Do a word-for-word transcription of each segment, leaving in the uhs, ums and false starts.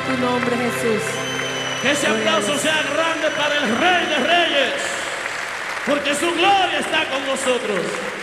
tu nombre, Jesús. Que ese aplauso sea grande para el Rey de Reyes, porque su gloria está con nosotros.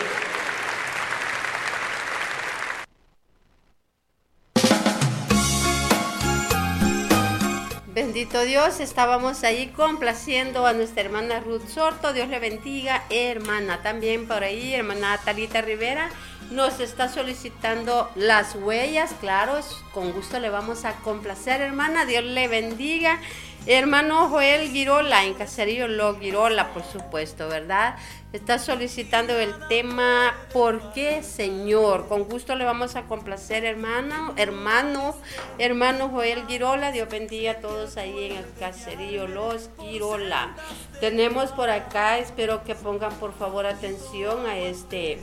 Bendito Dios, estábamos ahí complaciendo a nuestra hermana Ruth Sorto. Dios le bendiga, hermana. También por ahí, hermana Talita Rivera nos está solicitando las huellas. Claro, con gusto le vamos a complacer, hermana. Dios le bendiga. Hermano Joel Girola, en Caserío Lo Girola, por supuesto, ¿verdad? Está solicitando el tema ¿por qué, Señor? Con gusto le vamos a complacer, hermano, hermano, hermano Joel Girola. Dios bendiga a todos ahí en el Caserío Los Girola. Tenemos por acá, espero que pongan por favor atención a este,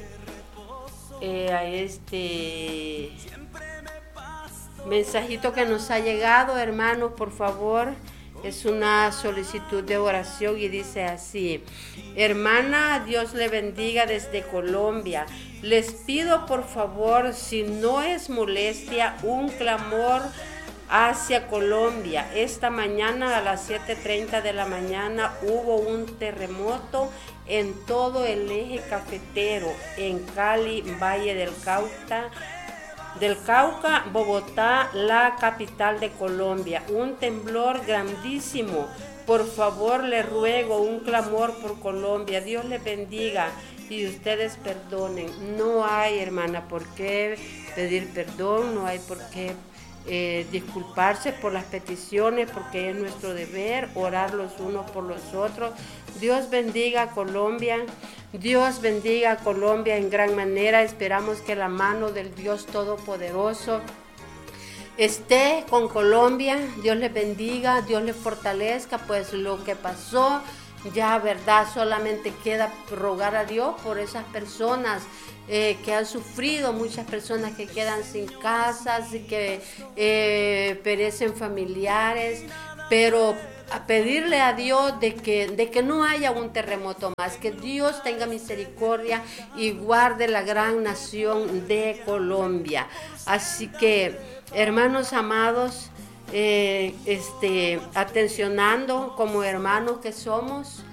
eh, a este mensajito que nos ha llegado, hermanos, por favor. Es una solicitud de oración y dice así: hermana, Dios le bendiga desde Colombia. Les pido por favor, si no es molestia, un clamor hacia Colombia. Esta mañana a las siete treinta de la mañana hubo un terremoto en todo el eje cafetero, en Cali, Valle del Cauca, del Cauca, Bogotá, la capital de Colombia. Un temblor grandísimo. Por favor, le ruego un clamor por Colombia. Dios les bendiga y ustedes perdonen. No hay, hermana, por qué pedir perdón, no hay por qué eh, disculparse por las peticiones, porque es nuestro deber orar los unos por los otros. Dios bendiga a Colombia. Dios bendiga a Colombia en gran manera. Esperamos que la mano del Dios Todopoderoso esté con Colombia. Dios les bendiga, Dios les fortalezca, pues lo que pasó ya, verdad, solamente queda rogar a Dios por esas personas eh, que han sufrido, muchas personas que quedan sin casas y que eh, perecen familiares, pero a pedirle a Dios de que, de que no haya un terremoto más, que Dios tenga misericordia y guarde la gran nación de Colombia. Así que, hermanos amados, eh, este, atencionando como hermanos que somos,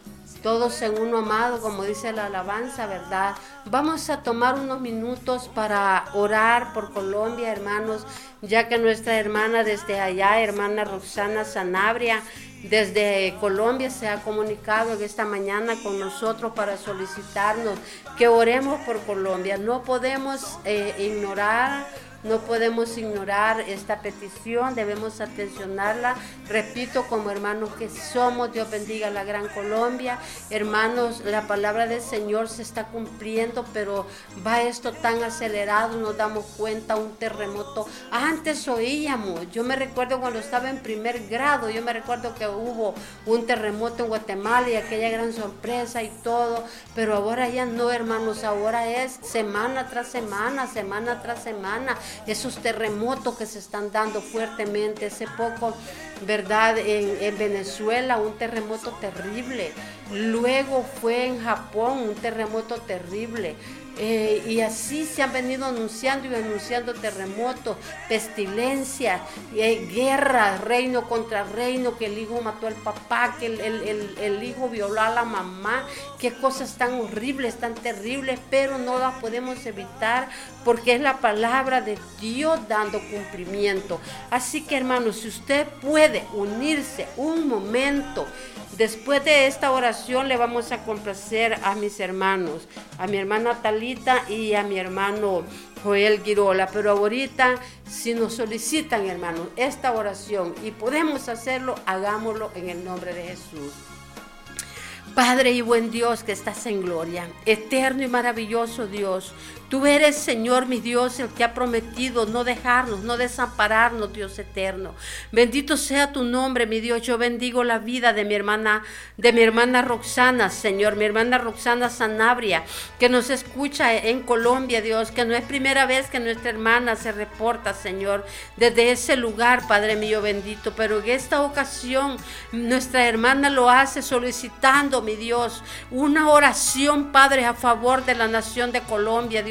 todos en uno amado, como dice la alabanza, ¿verdad? Vamos a tomar unos minutos para orar por Colombia, hermanos, ya que nuestra hermana desde allá, hermana Roxana Sanabria, desde Colombia se ha comunicado en esta mañana con nosotros para solicitarnos que oremos por Colombia. No podemos eh, ignorar No podemos ignorar esta petición, debemos atencionarla. Repito, como hermanos que somos, Dios bendiga la gran Colombia. Hermanos, la palabra del Señor se está cumpliendo, pero va esto tan acelerado, nos damos cuenta, un terremoto. Antes oíamos, yo me recuerdo cuando estaba en primer grado, yo me recuerdo que hubo un terremoto en Guatemala y aquella gran sorpresa y todo, pero ahora ya no, hermanos, ahora es semana tras semana, semana tras semana. Esos terremotos que se están dando fuertemente, hace poco, ¿verdad? En, en Venezuela, un terremoto terrible. Luego fue en Japón, un terremoto terrible. Eh, y así se han venido anunciando y anunciando terremotos, pestilencias, eh, guerras, reino contra reino, que el hijo mató al papá, que el, el, el, el hijo violó a la mamá. Qué cosas tan horribles, tan terribles, pero no las podemos evitar porque es la palabra de Dios dando cumplimiento. Así que, hermanos, si usted puede unirse un momento, después de esta oración le vamos a complacer a mis hermanos, a mi hermana Talita y a mi hermano Joel Girola, pero ahorita si nos solicitan, hermanos, esta oración y podemos hacerlo, hagámoslo en el nombre de Jesús. Padre y buen Dios que estás en gloria, eterno y maravilloso Dios, tú eres, Señor, mi Dios, el que ha prometido no dejarnos, no desampararnos, Dios eterno. Bendito sea tu nombre, mi Dios. Yo bendigo la vida de mi hermana, de mi hermana Roxana, Señor, mi hermana Roxana Sanabria, que nos escucha en Colombia, Dios, que no es primera vez que nuestra hermana se reporta, Señor, desde ese lugar, Padre mío bendito, pero en esta ocasión nuestra hermana lo hace solicitando, mi Dios, una oración, Padre, a favor de la nación de Colombia, Dios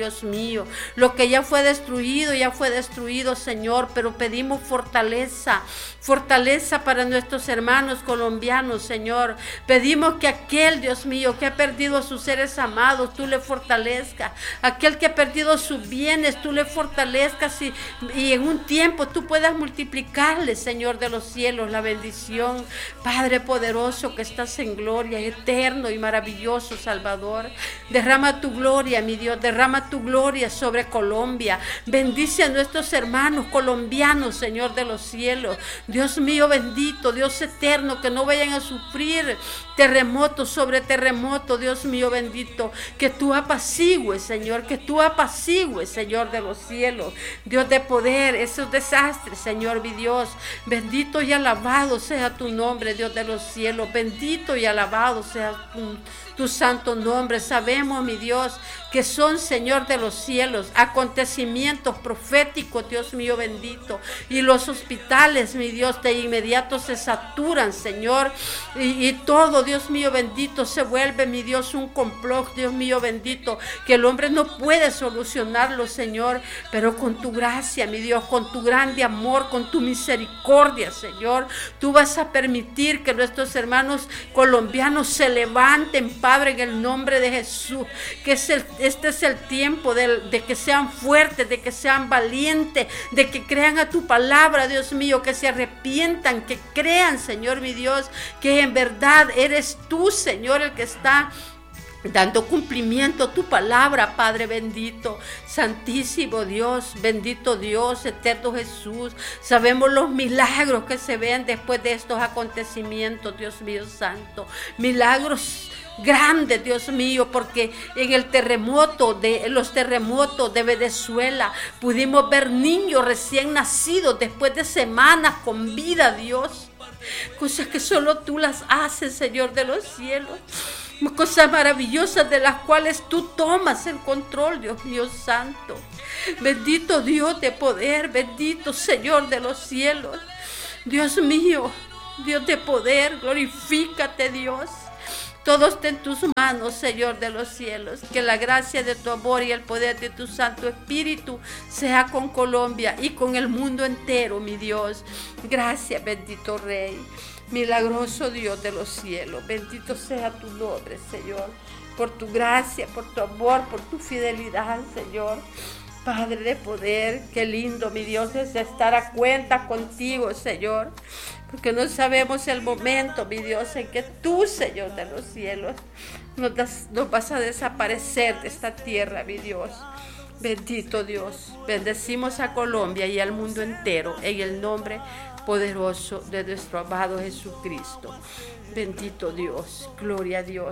Dios mío. Lo que ya fue destruido, ya fue destruido, Señor, pero pedimos fortaleza, fortaleza para nuestros hermanos colombianos, Señor. Pedimos que aquel, Dios mío, que ha perdido a sus seres amados, tú le fortalezcas. Aquel que ha perdido sus bienes, tú le fortalezcas y, y en un tiempo tú puedas multiplicarle, Señor de los cielos, la bendición. Padre poderoso que estás en gloria, eterno y maravilloso Salvador, derrama tu gloria, mi Dios, derrama tu gloria sobre Colombia. Bendice a nuestros hermanos colombianos, Señor de los cielos. Dios mío bendito, Dios eterno, que no vayan a sufrir terremoto sobre terremoto, Dios mío bendito, que tú apacigues, Señor, que tú apacigues, Señor de los cielos, Dios de poder, esos desastres, Señor mi Dios. Bendito y alabado sea tu nombre, Dios de los cielos. Bendito y alabado sea tu, tu santo nombre. Sabemos, mi Dios, que son, Señor de los cielos, acontecimientos proféticos, Dios mío bendito. Y los hospitales, mi Dios, de inmediato se saturan, Señor. Y, y todo, Dios mío bendito, se vuelve, mi Dios, un complot, Dios mío bendito, que el hombre no puede solucionarlo, Señor. Pero con tu gracia, mi Dios, con tu grande amor, con tu misericordia, Señor, tú vas a permitir que nuestros hermanos colombianos se levanten, Padre, en el nombre de Jesús. Que es el, este es el tiempo de, de que sean fuertes, de que sean valientes, de que crean a tu palabra, Dios mío, que se arrepientan, que crean, Señor mi Dios, que en verdad eres tú, Señor, el que está dando cumplimiento a tu palabra, Padre bendito, santísimo Dios, bendito Dios, eterno Jesús. Sabemos los milagros que se ven después de estos acontecimientos, Dios mío santo, milagros grande, Dios mío, porque en el terremoto, de los terremotos de Venezuela, pudimos ver niños recién nacidos después de semanas con vida, Dios. Cosas que solo tú las haces, Señor de los cielos. Cosas maravillosas de las cuales tú tomas el control, Dios mío santo. Bendito Dios de poder, bendito Señor de los cielos. Dios mío, Dios de poder, glorifícate, Dios. Todo está en tus manos, Señor de los cielos. Que la gracia de tu amor y el poder de tu Santo Espíritu sea con Colombia y con el mundo entero, mi Dios. Gracias, bendito Rey. Milagroso Dios de los cielos. Bendito sea tu nombre, Señor. Por tu gracia, por tu amor, por tu fidelidad, Señor. Padre de poder, qué lindo, mi Dios, es estar a cuenta contigo, Señor. Porque no sabemos el momento, mi Dios, en que tú, Señor de los cielos, nos, das, nos vas a desaparecer de esta tierra, mi Dios. Bendito Dios, bendecimos a Colombia y al mundo entero en el nombre poderoso de nuestro amado Jesucristo. Bendito Dios, gloria a Dios.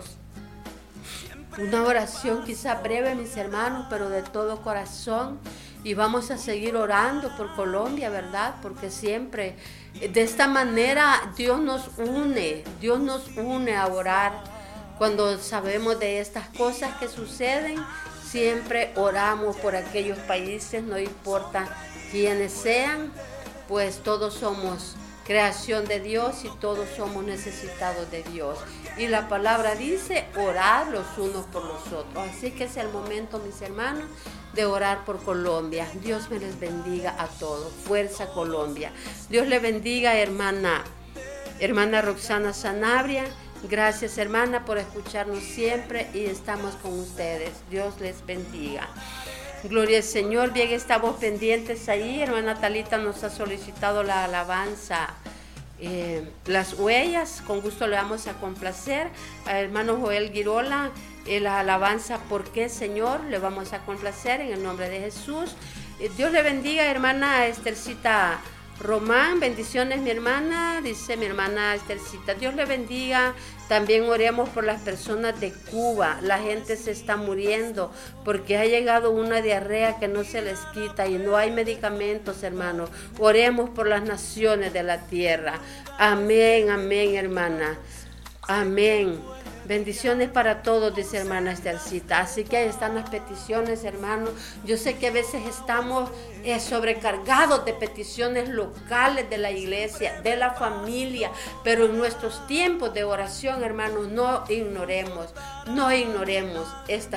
Una oración quizá breve, mis hermanos, pero de todo corazón. Y vamos a seguir orando por Colombia, ¿verdad? Porque siempre, de esta manera, Dios nos une, Dios nos une a orar. Cuando sabemos de estas cosas que suceden, siempre oramos por aquellos países, no importa quiénes sean, pues todos somos creación de Dios y todos somos necesitados de Dios. Y la palabra dice, orar los unos por los otros. Así que es el momento, mis hermanos, de orar por Colombia. Dios me les bendiga a todos. Fuerza Colombia. Dios le bendiga, hermana, hermana Roxana Sanabria. Gracias, hermana, por escucharnos siempre y estamos con ustedes. Dios les bendiga. Gloria al Señor. Bien, estamos pendientes ahí. Hermana Talita nos ha solicitado la alabanza, eh, las huellas. Con gusto le vamos a complacer. A hermano Joel Girola, eh, la alabanza, ¿por qué, Señor? Le vamos a complacer en el nombre de Jesús. Eh, Dios le bendiga, hermana Estercita Román. Bendiciones, mi hermana, dice mi hermana Estercita. Dios le bendiga. También oremos por las personas de Cuba. La gente se está muriendo porque ha llegado una diarrea que no se les quita y no hay medicamentos, hermanos. Oremos por las naciones de la tierra. Amén, amén, hermana. Amén. Bendiciones para todos, dice hermana Estercita. Así que ahí están las peticiones, hermanos. Yo sé que a veces estamos eh, sobrecargados de peticiones locales de la iglesia, de la familia, pero en nuestros tiempos de oración, hermanos, no ignoremos, no ignoremos estas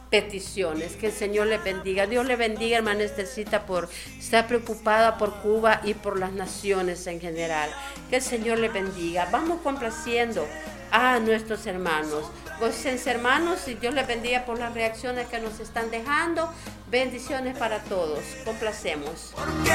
peticiones. Que el Señor le bendiga. Dios le bendiga, hermana Esthercita, por estar preocupada por Cuba y por las naciones en general. Que el Señor le bendiga. Vamos complaciendo a nuestros hermanos. Gócense, hermanos, y Dios les bendiga por las reacciones que nos están dejando. Bendiciones para todos. Complacemos.